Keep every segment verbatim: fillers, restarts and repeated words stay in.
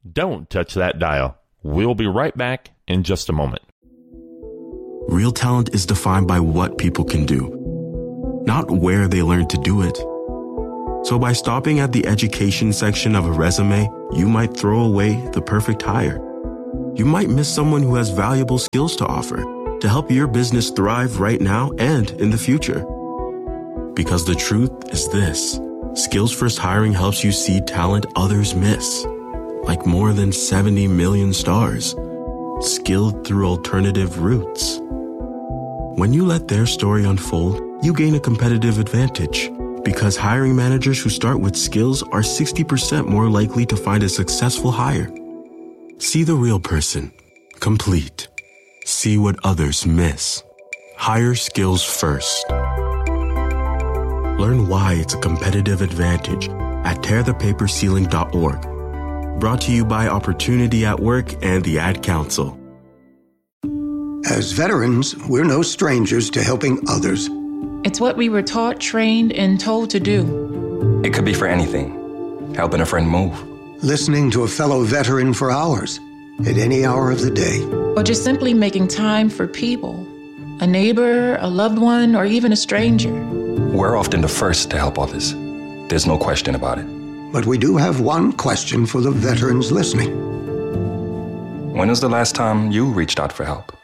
Don't touch that dial. We'll be right back in just a moment. Real talent is defined by what people can do, not where they learn to do it. So by stopping at the education section of a resume, you might throw away the perfect hire. You might miss someone who has valuable skills to offer to help your business thrive right now and in the future. Because the truth is this: Skills First Hiring helps you see talent others miss, like more than seventy million stars, skilled through alternative routes. When you let their story unfold, you gain a competitive advantage, because hiring managers who start with skills are sixty percent more likely to find a successful hire. See the real person, complete. See what others miss. Hire skills first. Learn why it's a competitive advantage at tear the paper ceiling dot org. Brought to you by Opportunity at Work and the Ad Council. As veterans, we're no strangers to helping others. It's what we were taught, trained, and told to do. It could be for anything. Helping a friend move. Listening to a fellow veteran for hours, at any hour of the day. Or just simply making time for people. A neighbor, a loved one, or even a stranger. We're often the first to help others. There's no question about it. But we do have one question for the veterans listening. When was the last time you reached out for help?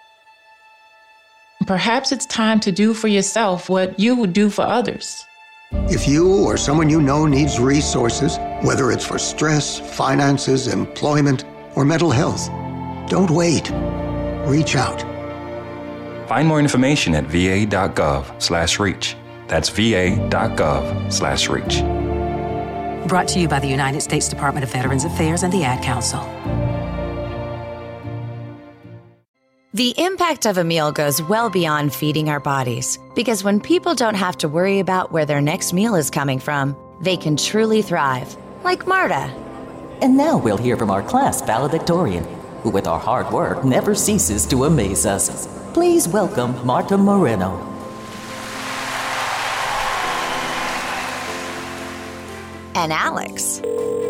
Perhaps it's time to do for yourself what you would do for others. If you or someone you know needs resources, whether it's for stress, finances, employment, or mental health, don't wait. Reach out. Find more information at va.gov slash reach. That's va.gov slash reach. Brought to you by the United States Department of Veterans Affairs and the Ad Council. The impact of a meal goes well beyond feeding our bodies, because when people don't have to worry about where their next meal is coming from, they can truly thrive, like Marta. And now we'll hear from our class valedictorian, who with our hard work never ceases to amaze us. Please welcome Marta Moreno. And Alex.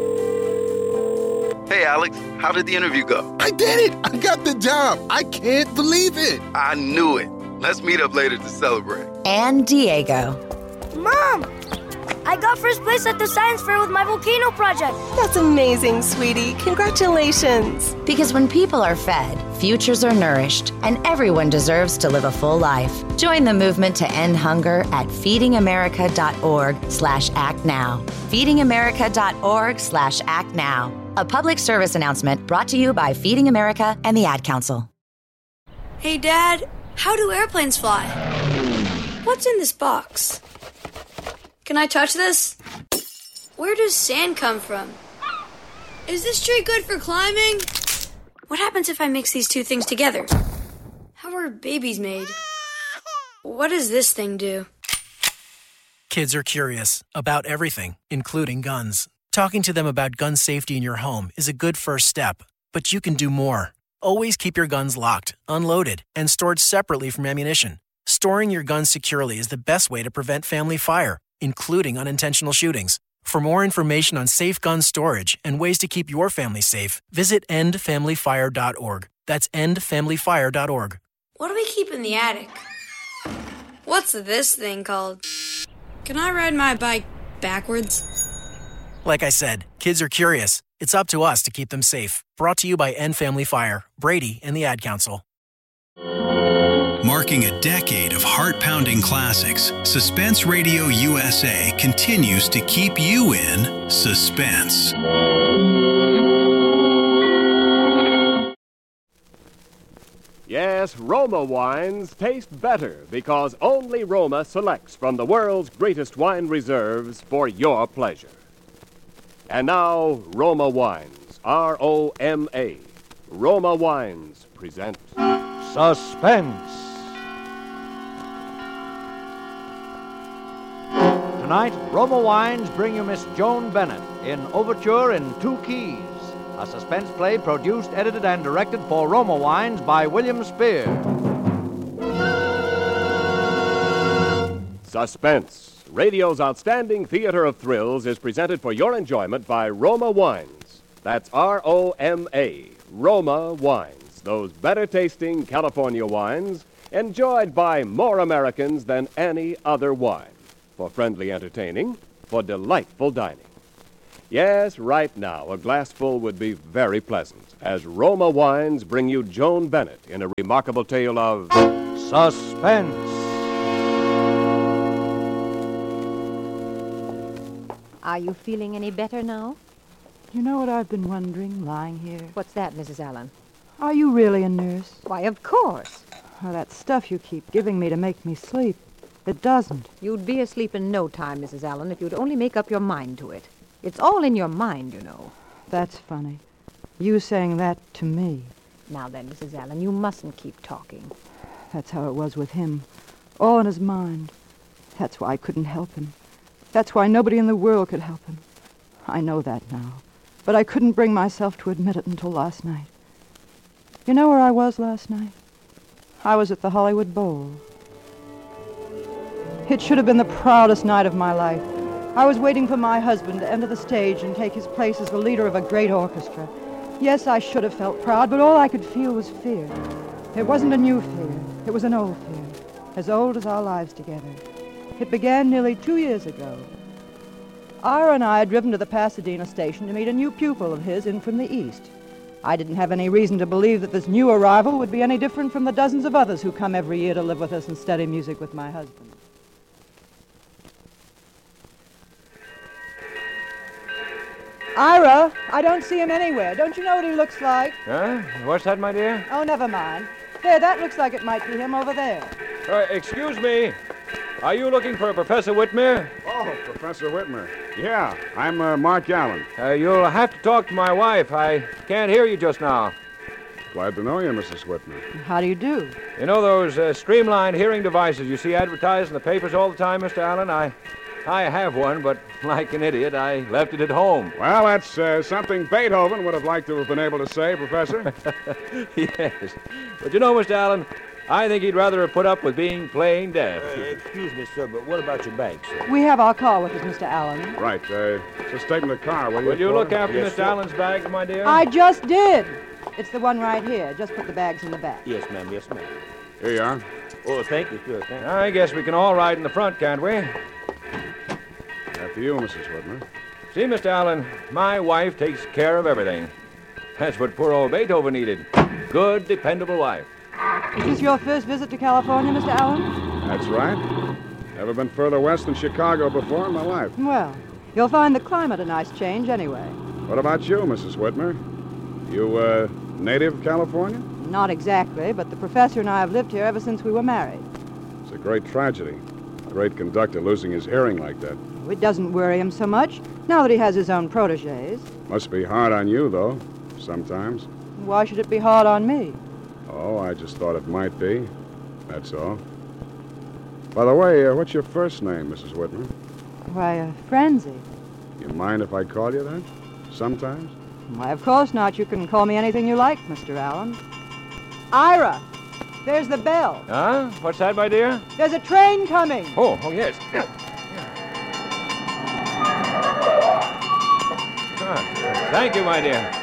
Hey, Alex, how did the interview go? I did it! I got the job! I can't believe it! I knew it. Let's meet up later to celebrate. And Diego. Mom! I got first place at the science fair with my volcano project. That's amazing, sweetie. Congratulations. Because when people are fed, futures are nourished, and everyone deserves to live a full life. Join the movement to end hunger at feedingamerica.org slash act now. feedingamerica.org slash act now. A public service announcement brought to you by Feeding America and the Ad Council. Hey, Dad, how do airplanes fly? What's in this box? Can I touch this? Where does sand come from? Is this tree good for climbing? What happens if I mix these two things together? How are babies made? What does this thing do? Kids are curious about everything, including guns. Talking to them about gun safety in your home is a good first step, but you can do more. Always keep your guns locked, unloaded, and stored separately from ammunition. Storing your guns securely is the best way to prevent family fire, including unintentional shootings. For more information on safe gun storage and ways to keep your family safe, visit end family fire dot org. That's end family fire dot org. What do we keep in the attic? What's this thing called? Can I ride my bike backwards? Like I said, kids are curious. It's up to us to keep them safe. Brought to you by End Family Fire, Brady, and the Ad Council. Marking a decade of heart-pounding classics, Suspense Radio U S A continues to keep you in suspense. Yes, Roma wines taste better because only Roma selects from the world's greatest wine reserves for your pleasure. And now, Roma Wines, R O M A. Roma Wines present Suspense. Tonight, Roma Wines bring you Miss Joan Bennett in Overture in Two Keys, a suspense play produced, edited, and directed for Roma Wines by William Spear. Suspense, radio's outstanding theater of thrills, is presented for your enjoyment by Roma Wines. That's R O M A, Roma Wines. Those better-tasting California wines enjoyed by more Americans than any other wine. For friendly entertaining, for delightful dining. Yes, right now, a glassful would be very pleasant as Roma Wines bring you Joan Bennett in a remarkable tale of suspense. Are you feeling any better now? You know what I've been wondering, lying here? What's that, Missus Allen? Are you really a nurse? Why, of course. Well, that stuff you keep giving me to make me sleep, it doesn't. You'd be asleep in no time, Missus Allen, if you'd only make up your mind to it. It's all in your mind, you know. That's funny. You saying that to me. Now then, Missus Allen, you mustn't keep talking. That's how it was with him. All in his mind. That's why I couldn't help him. That's why nobody in the world could help him. I know that now. But I couldn't bring myself to admit it until last night. You know where I was last night? I was at the Hollywood Bowl. It should have been the proudest night of my life. I was waiting for my husband to enter the stage and take his place as the leader of a great orchestra. Yes, I should have felt proud, but all I could feel was fear. It wasn't a new fear. It was an old fear, as old as our lives together. It began nearly two years ago. Ira and I had driven to the Pasadena station to meet a new pupil of his in from the East. I didn't have any reason to believe that this new arrival would be any different from the dozens of others who come every year to live with us and study music with my husband. Ira, I don't see him anywhere. Don't you know what he looks like? Huh? What's that, my dear? Oh, never mind. There, that looks like it might be him over there. Uh, excuse me. Are you looking for Professor Whitmer? Oh, Professor Whitmer. Yeah, I'm uh, Mark Allen. Uh, you'll have to talk to my wife. I can't hear you just now. Glad to know you, Missus Whitmer. How do you do? You know those uh, streamlined hearing devices you see advertised in the papers all the time, Mister Allen? I... I have one, but like an idiot, I left it at home. Well, that's uh, something Beethoven would have liked to have been able to say, Professor. Yes. But you know, Mister Allen, I think he'd rather have put up with being plain deaf. Uh, excuse me, sir, but what about your bag, sir? We have our car with us, Mister Allen. Right. Uh, just take him to the car, will you? Will you look after yes, Mister sir. Allen's bag, my dear? I just did. It's the one right here. Just put the bags in the back. Yes, ma'am. Yes, ma'am. Here you are. Oh, thank you, sir. Thank you. I guess we can all ride in the front, can't we? After you, Missus Whitmer. See, Mister Allen, my wife takes care of everything. That's what poor old Beethoven needed. Good, dependable wife. Is this your first visit to California, Mister Allen? That's right. Never been further west than Chicago before in my life. Well, you'll find the climate a nice change anyway. What about you, Missus Whitmer? You, uh, native of California? Not exactly, but the professor and I have lived here ever since we were married. It's a great tragedy. A great conductor losing his hearing like that. It doesn't worry him so much, now that he has his own protégés. Must be hard on you, though, sometimes. Why should it be hard on me? Oh, I just thought it might be. That's all. By the way, uh, what's your first name, Missus Whitmer? Why, uh, Frenzy. You mind if I call you that? Sometimes? Why, of course not. You can call me anything you like, Mister Allen. Ira! There's the bell. Huh? What's that, my dear? There's a train coming. Oh, oh, yes. Ah, thank you, my dear.